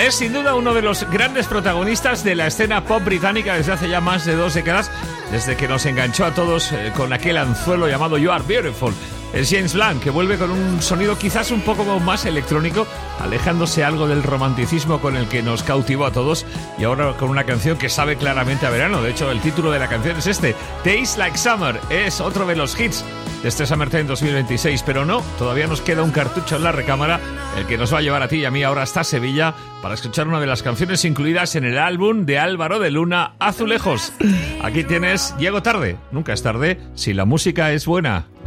Es sin duda uno de los grandes protagonistas de la escena pop británica desde hace ya más de 2 décadas, desde que nos enganchó a todos con aquel anzuelo llamado You Are Beautiful. Es James Blunt, que vuelve con un sonido quizás un poco más electrónico, alejándose algo del romanticismo con el que nos cautivó a todos, y ahora con una canción que sabe claramente a verano. De hecho, el título de la canción es este, Tastes Like Summer. Es otro de los hits de este Summertime 2026, pero no, todavía nos queda un cartucho en la recámara, el que nos va a llevar a ti y a mí ahora hasta Sevilla para escuchar una de las canciones incluidas en el álbum de Álvaro de Luna, Azulejos. Aquí tienes Llego tarde, nunca es tarde si la música es buena.